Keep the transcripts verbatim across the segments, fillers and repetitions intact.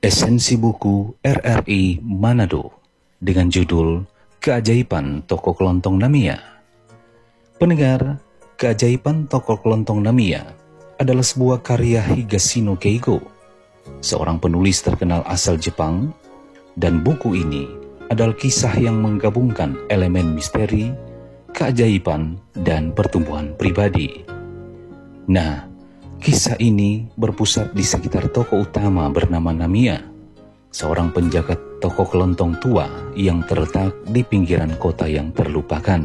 Esensi buku R R I Manado dengan judul Keajaiban Toko Kelontong Namiya. Pendengar, Keajaiban Toko Kelontong Namiya adalah sebuah karya Higashino Keigo, seorang penulis terkenal asal Jepang, dan buku ini adalah kisah yang menggabungkan elemen misteri, keajaiban, dan pertumbuhan pribadi. Nah, kisah ini berpusat di sekitar tokoh utama bernama Namiya, seorang penjaga toko kelontong tua yang terletak di pinggiran kota yang terlupakan.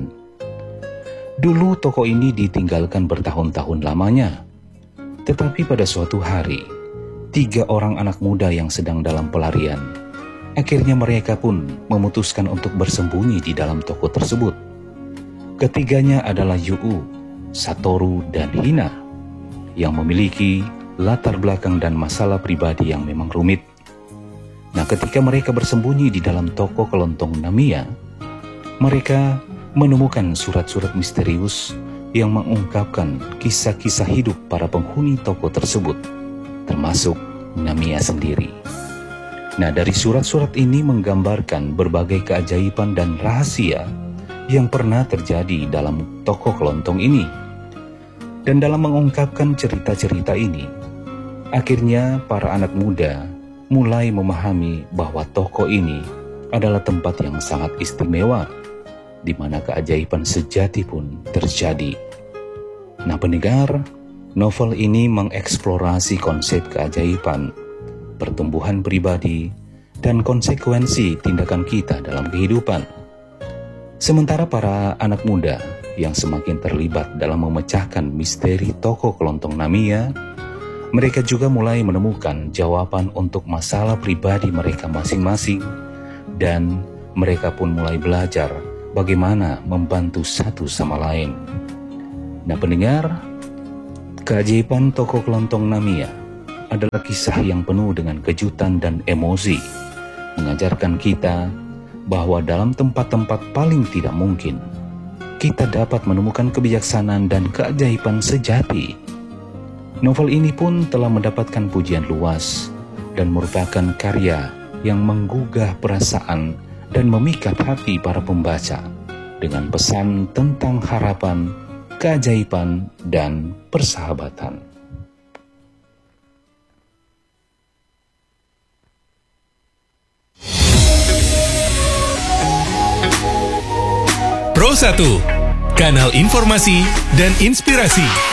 Dulu toko ini ditinggalkan bertahun-tahun lamanya, tetapi pada suatu hari, tiga orang anak muda yang sedang dalam pelarian, akhirnya mereka pun memutuskan untuk bersembunyi di dalam toko tersebut. Ketiganya adalah Yu, Satoru, dan Hina, yang memiliki latar belakang dan masalah pribadi yang memang rumit. Nah, ketika mereka bersembunyi di dalam toko kelontong Namiya, mereka menemukan surat-surat misterius yang mengungkapkan kisah-kisah hidup para penghuni toko tersebut, termasuk Namiya sendiri. Nah, dari surat-surat ini menggambarkan berbagai keajaiban dan rahasia yang pernah terjadi dalam toko kelontong ini. Dan dalam mengungkapkan cerita-cerita ini, akhirnya para anak muda mulai memahami bahwa toko ini adalah tempat yang sangat istimewa, di mana keajaiban sejati pun terjadi. Nah, pendengar, novel ini mengeksplorasi konsep keajaiban, pertumbuhan pribadi, dan konsekuensi tindakan kita dalam kehidupan. Sementara para anak muda yang semakin terlibat dalam memecahkan misteri toko kelontong Namiya, mereka juga mulai menemukan jawaban untuk masalah pribadi mereka masing-masing, dan mereka pun mulai belajar bagaimana membantu satu sama lain. Nah, pendengar, keajaiban toko kelontong Namiya adalah kisah yang penuh dengan kejutan dan emosi, mengajarkan kita bahwa dalam tempat-tempat paling tidak mungkin, kita dapat menemukan kebijaksanaan dan keajaiban sejati. Novel ini pun telah mendapatkan pujian luas dan merupakan karya yang menggugah perasaan dan memikat hati para pembaca dengan pesan tentang harapan, keajaiban, dan persahabatan. Pro satu, kanal informasi dan inspirasi.